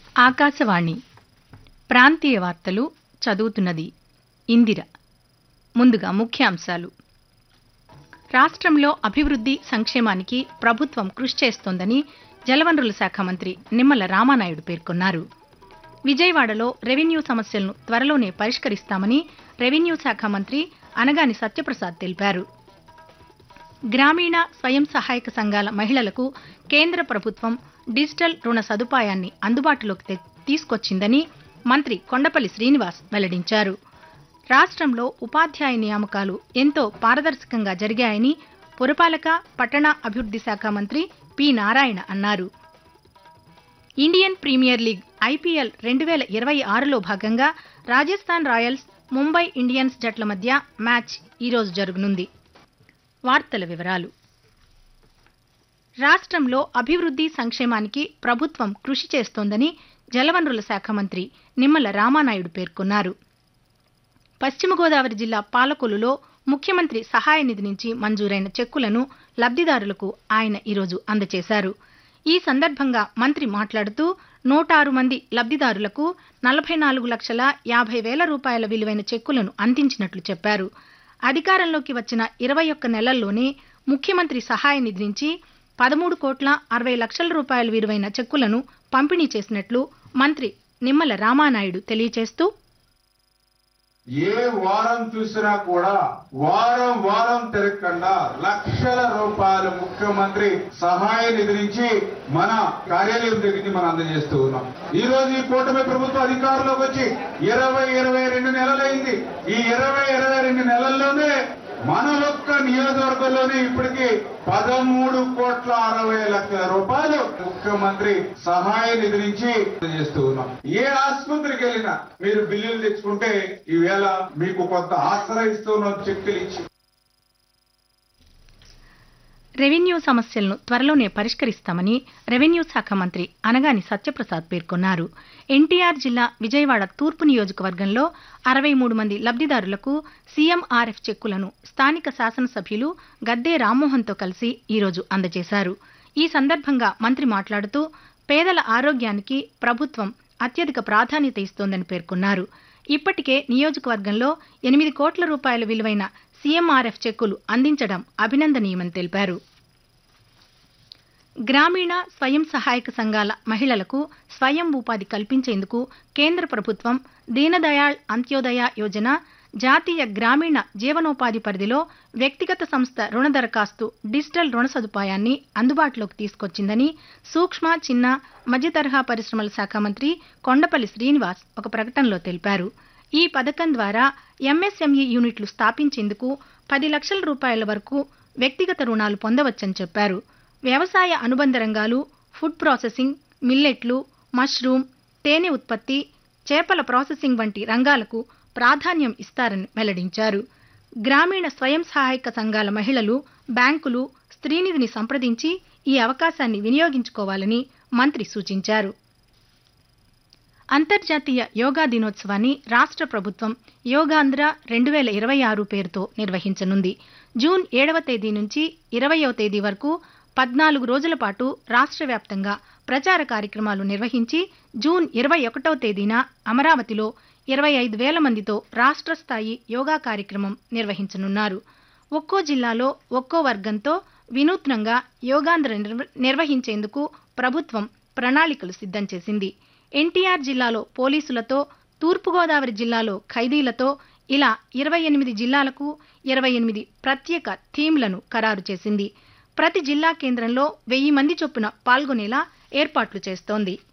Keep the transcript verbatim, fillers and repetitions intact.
ఆకాశవాణి ప్రాంతీయ వార్తలు చదువుతున్నది ఇందిర. ముందుగా ముఖ్యాంశాలు. రాష్ట్రంలో అభివృద్ధి సంక్షేమానికి ప్రభుత్వం కృషి చేస్తోందని జలవనరుల శాఖ మంత్రి నిమ్మల రామానాయుడు పేర్కొన్నారు. విజయవాడలో రెవెన్యూ సమస్యలను త్వరలోనే పరిష్కరిస్తామని రెవెన్యూ శాఖ మంత్రి అనగాని సత్యప్రసాద్ తెలిపారు. గ్రామీణ స్వయం సహాయక సంఘాల మహిళలకు కేంద్ర ప్రభుత్వం డిజిటల్ రుణ సదుపాయాన్ని అందుబాటులోకి తీసుకొచ్చిందని మంత్రి కొండపల్లి శ్రీనివాస్ వెల్లడించారు. రాష్ట్రంలో ఉపాధ్యాయ నియామకాలు ఎంతో పారదర్శకంగా జరిగాయని పురపాలక పట్టణ అభివృద్ధి శాఖ మంత్రి పి నారాయణ అన్నారు. ఇండియన్ ప్రీమియర్ లీగ్ ఐపీఎల్ రెండు వేల ఇరవై ఆరులో భాగంగా రాజస్థాన్ రాయల్స్ ముంబై ఇండియన్స్ జట్ల మధ్య మ్యాచ్ ఈరోజు జరగనుంది. వార్తల వివరాలు. రాష్ట్రంలో అభివృద్ధి సంక్షేమానికి ప్రభుత్వం కృషి చేస్తోందని జలవనరుల శాఖ మంత్రి నిమ్మల రామానాయుడు పేర్కొన్నారు. పశ్చిమ గోదావరి జిల్లా పాలకొల్లులో ముఖ్యమంత్రి సహాయ నిధి నుంచి మంజూరైన చెక్కులను లబ్ధిదారులకు ఆయన ఈరోజు అందజేశారు. ఈ సందర్భంగా మంత్రి మాట్లాడుతూ నూట ఆరు మంది లబ్ధిదారులకు నలభై నాలుగు లక్షల యాభై వేల రూపాయల విలువైన చెక్కులను అందించినట్లు చెప్పారు. అధికారంలోకి వచ్చిన ఇరవై ఒక్క నెలల్లోనే ముఖ్యమంత్రి సహాయ నిధి నుంచి పదమూడు కోట్ల అరవై లక్షల రూపాయల విలువైన చెక్కులను పంపిణీ చేసినట్లు మంత్రి నిమ్మల రామానాయుడు తెలియజేస్తూ, ఏ వారం చూసినా కూడా వారం వారం తిరగకుండా లక్షల రూపాయలు ముఖ్యమంత్రి సహాయ నిధి నుంచి మన కార్యాలయం దగ్గరికి మనం అందజేస్తూ ఉన్నాం. ఈ రోజు ఈ కూటమి ప్రభుత్వం అధికారంలోకి వచ్చి ఇరవై ఇరవై రెండు నెలలైంది. ఈ ఇరవై ఇరవై రెండు నెలల్లోనే మన ఒక్క నియోజకవర్గంలోనే ఇప్పటికీ పదమూడు కోట్ల అరవై లక్షల రూపాయలు ముఖ్యమంత్రి సహాయ నిధి నుంచి చేస్తూ ఉన్నాం. ఏ ఆసుపత్రికి వెళ్ళినా మీరు బిల్లులు తెచ్చుకుంటే ఈవేళ మీకు కొంత ఆశ్రయిస్తున్నాం చెక్కులు ఇచ్చి. రెవెన్యూ సమస్యలను త్వరలోనే పరిష్కరిస్తామని రెవెన్యూ శాఖ మంత్రి అనగాని సత్యప్రసాద్ పేర్కొన్నారు. ఎన్టీఆర్ జిల్లా విజయవాడ తూర్పు నియోజకవర్గంలో అరవై మూడు మంది లబ్ధిదారులకు సీఎంఆర్ఎఫ్ చెక్కులను స్థానిక శాసనసభ్యులు గద్దే రామ్మోహన్తో కలిసి ఈరోజు అందజేశారు. ఈ సందర్భంగా మంత్రి మాట్లాడుతూ పేదల ఆరోగ్యానికి ప్రభుత్వం అత్యధిక ప్రాధాన్యత ఇస్తోందని పేర్కొన్నారు. ఇప్పటికే నియోజకవర్గంలో ఎనిమిది కోట్ల రూపాయల విలువైన సీఎంఆర్ఎఫ్ చెక్కులు అందించడం అభినందనీయమని తెలిపారు. గ్రామీణ స్వయం సహాయక సంఘాల మహిళలకు స్వయం ఉపాధి కల్పించేందుకు కేంద్ర ప్రభుత్వం దీనదయాళ్ అంత్యోదయ యోజన జాతీయ గ్రామీణ జీవనోపాధి పరిధిలో వ్యక్తిగత సంస్థ రుణ దరఖాస్తు డిజిటల్ రుణ సదుపాయాన్ని అందుబాటులోకి తీసుకొచ్చిందని సూక్ష్మ చిన్న మధ్యతరహా పరిశ్రమల శాఖ మంత్రి కొండపల్లి శ్రీనివాస్ ఒక ప్రకటనలో తెలిపారు. ఈ పథకం ద్వారా ఎంఎస్ఎంఈ యూనిట్లు స్థాపించేందుకు పది లక్షల రూపాయల వరకు వ్యక్తిగత రుణాలు పొందవచ్చని చెప్పారు. వ్యవసాయ అనుబంధ రంగాలు, ఫుడ్ ప్రాసెసింగ్, మిల్లెట్లు, మష్రూమ్, తేనె ఉత్పత్తి, చేపల ప్రాసెసింగ్ వంటి రంగాలకు ప్రాధాన్యం ఇస్తారని వెల్లడించారు. గ్రామీణ స్వయం సహాయక సంఘాల మహిళలు బ్యాంకులు స్త్రీనిధిని సంప్రదించి ఈ అవకాశాన్ని వినియోగించుకోవాలని మంత్రి సూచించారు. అంతర్జాతీయ యోగా దినోత్సవాన్ని రాష్ట్ర ప్రభుత్వం యోగాంధ్ర రెండు వేల ఇరవై ఆరు పేరుతో నిర్వహించనుంది. జూన్ ఏడవ తేదీ నుంచి ఇరవయవ తేదీ వరకు పద్నాలుగు రోజుల పాటు రాష్ట్ర వ్యాప్తంగా ప్రచార కార్యక్రమాలు నిర్వహించి జూన్ ఇరవై ఒకటవ తేదీన అమరావతిలో ఇరవై ఐదు వేల మందితో రాష్ట్ర స్థాయి యోగా కార్యక్రమం నిర్వహించనున్నారు. ఒక్కో జిల్లాలో ఒక్కో వర్గంతో వినూత్నంగా యోగాంధ్ర నిర్వహించేందుకు ప్రభుత్వం ప్రణాళికలు సిద్ధం చేసింది. ఎన్టీఆర్ జిల్లాలో పోలీసులతో, తూర్పుగోదావరి జిల్లాలో ఖైదీలతో ఇలా ఇరవై ఎనిమిది జిల్లాలకు ఇరవై ఎనిమిది ప్రత్యేక థీమ్లను ఖరారు చేసింది. ప్రతి జిల్లా కేంద్రంలో వెయ్యి మంది చొప్పున పాల్గొనేలా ఏర్పాట్లు చేస్తోంది.